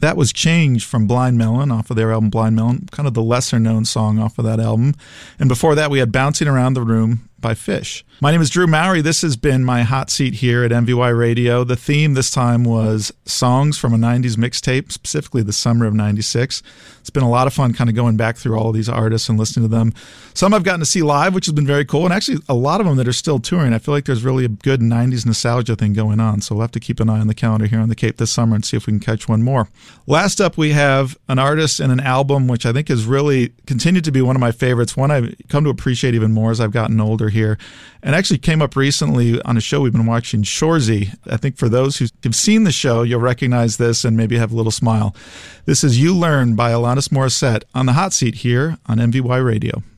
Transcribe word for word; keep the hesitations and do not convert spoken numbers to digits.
That was Change from Blind Melon off of their album Blind Melon, kind of the lesser-known song off of that album. And before that, we had Bouncing Around the Room by Fish. My name is Drew Mowry. This has been my hot seat here at M V Y Radio. The theme this time was songs from a nineties mixtape, specifically the summer of ninety-six. It's been a lot of fun kind of going back through all of these artists and listening to them. Some I've gotten to see live, which has been very cool, and actually a lot of them that are still touring. I feel like there's really a good nineties nostalgia thing going on, so we'll have to keep an eye on the calendar here on the Cape this summer and see if we can catch one more. Last up, we have an artist and an album which I think has really continued to be one of my favorites, one I've come to appreciate even more as I've gotten older here, and actually came up recently on a show we've been watching, Shoresy. I think for those who have seen the show, you'll recognize this and maybe have a little smile. This is You Learn by Alanis Morissette on the hot seat here on M V Y Radio.